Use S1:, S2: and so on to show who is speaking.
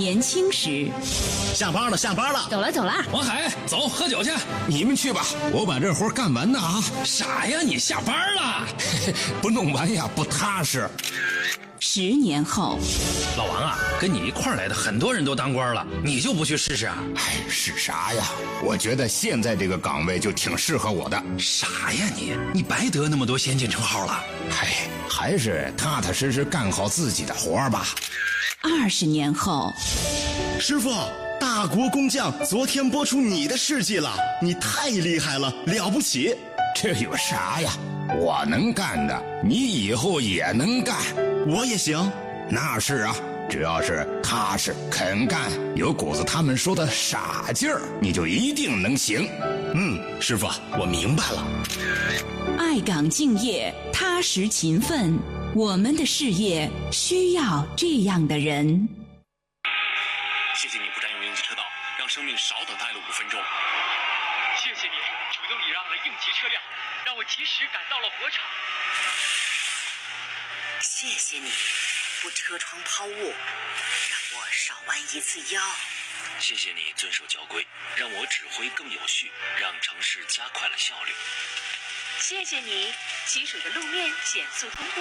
S1: 年轻时。
S2: 下班了，下班了，
S1: 走了走了。
S3: 王海，走，喝酒去。
S4: 你们去吧，我把这活干完呢啊！
S3: 傻呀，你下班了？
S4: 不弄完呀，不踏实。
S1: 10年后，
S3: 老王啊，跟你一块儿来的很多人都当官了，你就不去试试啊？
S4: 哎，是啥呀？我觉得现在这个岗位就挺适合我的。
S3: 傻呀你白得那么多先进称号了。
S4: 哎，还是踏踏实实干好自己的活吧。
S1: 20年后，
S2: 师傅，大国工匠昨天播出你的事迹了，你太厉害了，了不起。
S4: 这有啥呀？我能干的，你以后也能干。
S2: 我也行。
S4: 那是啊，只要是踏实肯干，有股子他们说的傻劲儿，你就一定能行。
S2: 师傅，我明白了。
S1: 爱岗敬业，踏实勤奋，我们的事业需要这样的人。
S5: 谢谢你不占用应急车道，让生命少等待了5分钟。谢谢你主动礼让了应急车辆，让我及时赶到了火场。
S6: 谢谢你不车窗抛物，让我少弯一次腰。
S5: 谢谢你遵守交规，让我指挥更有序，让城市加快了效率。
S6: 谢谢你，积水的路面减速通过。